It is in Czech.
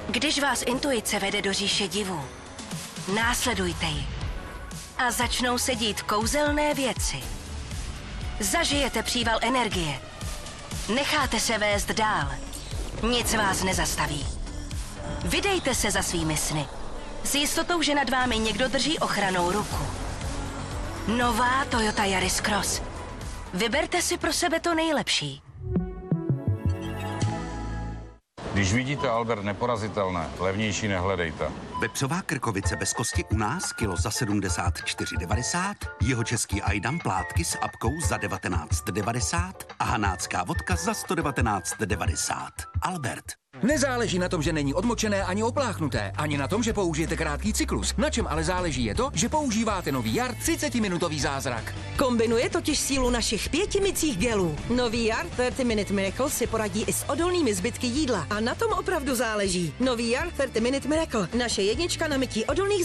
Když vás intuice vede do říše divů, následujte ji. A začnou se dít kouzelné věci. Zažijete příval energie. Necháte se vést dál. Nic vás nezastaví. Vydejte se za svými sny. S jistotou, že nad vámi někdo drží ochrannou ruku. Nová Toyota Yaris Cross. Vyberte si pro sebe to nejlepší. Když vidíte Albert neporazitelné, levnější nehledejte. Vepřová krkovice bez kosti u nás kilo za 74,90, jeho český ajdam plátky s apkou za 19,90 a hanácká vodka za 119,90. Albert. Nezáleží na tom, že není odmočené ani opláchnuté, ani na tom, že použijete krátký cyklus. Na čem ale záleží je to, že používáte nový Jar 30-minutový zázrak. Kombinuje totiž sílu našich 5 mycích gelů. Nový Jar 30 Minute Miracle si poradí i s odolnými zbytky jídla. A na tom opravdu záleží. Nový Jar 30 Minute Miracle. Naše jednička na mytí odolných